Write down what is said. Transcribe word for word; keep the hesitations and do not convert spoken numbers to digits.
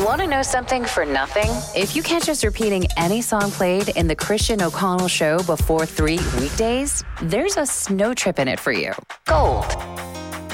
Want to know something for nothing? If you catch us repeating any song played in the Christian O'Connell Show before three weekdays, there's a snow trip in it for you. Gold